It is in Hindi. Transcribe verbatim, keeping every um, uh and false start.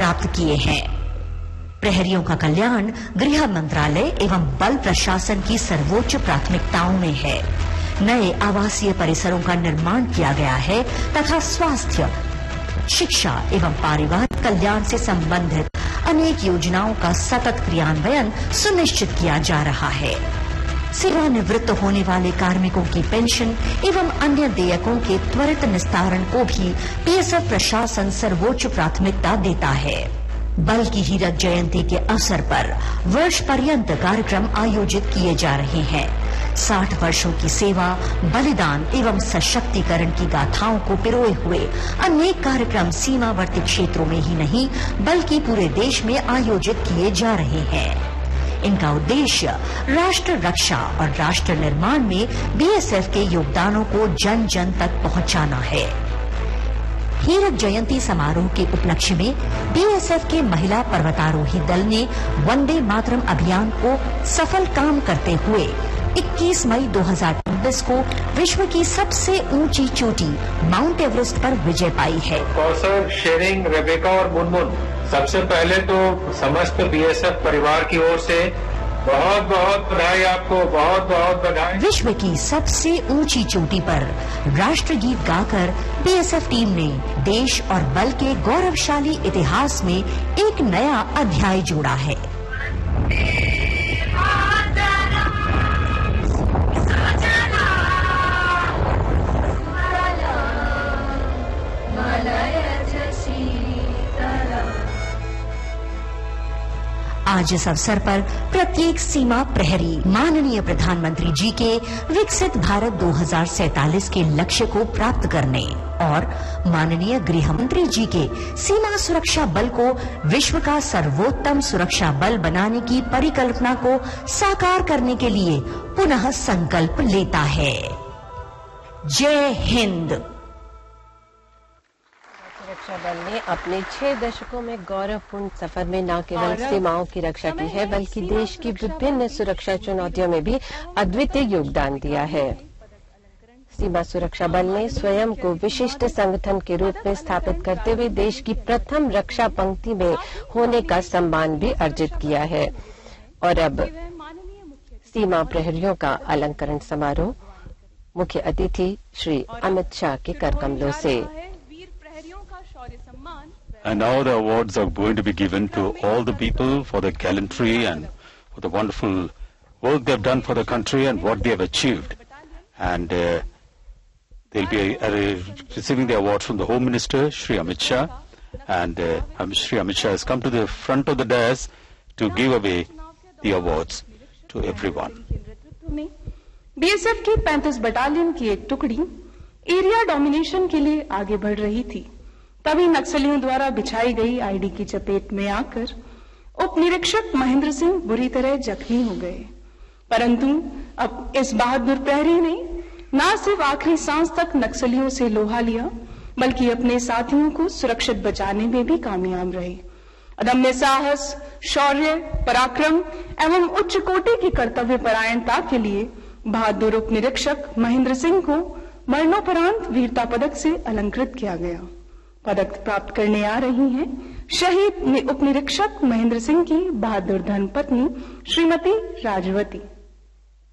प्राप्त किए हैं। प्रहरियों का कल्याण गृह मंत्रालय एवं बल प्रशासन की सर्वोच्च प्राथमिकताओं में है। नए आवासीय परिसरों का निर्माण किया गया है तथा स्वास्थ्य, शिक्षा एवं पारिवारिक कल्याण से संबंधित अनेक योजनाओं का सतत क्रियान्वयन सुनिश्चित किया जा रहा है। सेवानिवृत्त होने वाले कार्मिकों की पेंशन एवं अन्य देयकों के त्वरित निस्तारण को भी बीएसएफ प्रशासन सर्वोच्च प्राथमिकता देता है। बल की हीरक जयंती के अवसर पर वर्ष पर्यंत कार्यक्रम आयोजित किए जा रहे हैं। साठ वर्षों की सेवा, बलिदान एवं सशक्तिकरण की गाथाओं को पिरोए हुए अनेक कार्यक्रम सीमावर्ती क्षेत्रों में ही नहीं बल्कि पूरे देश में आयोजित किए जा रहे हैं। इनका उद्देश्य राष्ट्र रक्षा और राष्ट्र निर्माण में बीएसएफ के योगदानों को जन जन तक पहुंचाना है। हीरक जयंती समारोह के उपलक्ष्य में बीएसएफ के महिला पर्वतारोही दल ने वंदे मातरम अभियान को सफल काम करते हुए इक्कीस मई दो हज़ार चौबीस को विश्व की सबसे ऊंची चोटी माउंट एवरेस्ट पर विजय पाई है। कौसर, शेरिंग, रेबेका और मुनमुन, सबसे पहले तो समस्त बीएसएफ परिवार की ओर से बहुत बहुत बधाई, आपको बहुत बहुत बधाई। विश्व की सबसे ऊंची चोटी पर राष्ट्रगीत गाकर बीएसएफ टीम ने देश और बल के गौरवशाली इतिहास में एक नया अध्याय जोड़ा है। आज इस अवसर पर प्रत्येक सीमा प्रहरी माननीय प्रधानमंत्री जी के विकसित भारत दो हज़ार सैंतालीस के लक्ष्य को प्राप्त करने और माननीय गृह मंत्री जी के सीमा सुरक्षा बल को विश्व का सर्वोत्तम सुरक्षा बल बनाने की परिकल्पना को साकार करने के लिए पुनः संकल्प लेता है। जय हिंद। सुरक्षा बल ने अपने छह दशकों में गौरवपूर्ण सफर में न केवल सीमाओं की रक्षा की है बल्कि देश की विभिन्न सुरक्षा चुनौतियों में भी अद्वितीय योगदान दिया है। सीमा सुरक्षा बल ने स्वयं को विशिष्ट संगठन के रूप में स्थापित करते हुए देश की प्रथम रक्षा पंक्ति में होने का सम्मान भी अर्जित किया है। और अब सीमा प्रहरियों का अलंकरण समारोह मुख्य अतिथि श्री अमित शाह के करकमलों से। And now the awards are going to be given to all the people for their gallantry and for the wonderful work they've done for the country and what they have achieved. And uh, they'll be uh, receiving the awards from the Home Minister, Shri Amit Shah. And uh, Shri Amit Shah has come to the front of the dais to give away the awards to everyone. BSF की पैंतीस बटालियन की एक टुकड़ी एरिया डोमिनेशन के लिए आगे बढ़ रही थी। तभी नक्सलियों द्वारा बिछाई गई आईडी की चपेट में आकर उप निरीक्षक महेंद्र सिंह बुरी तरह जख्मी हो गए। परंतु अब इस बहादुर प्रहरी ने न सिर्फ आखिरी सांस तक नक्सलियों से लोहा लिया बल्कि अपने साथियों को सुरक्षित बचाने में भी कामयाब रहे। अदम्य साहस, शौर्य, पराक्रम एवं उच्च कोटि की कर्तव्य परायणता के लिए बहादुर उप निरीक्षक महेंद्र सिंह को मरणोपरांत वीरता पदक से अलंकृत किया गया। पदक प्राप्त करने आ रही हैं शहीद उप निरीक्षक महेंद्र सिंह की बहादुर धर्मपत्नी श्रीमती राजवती।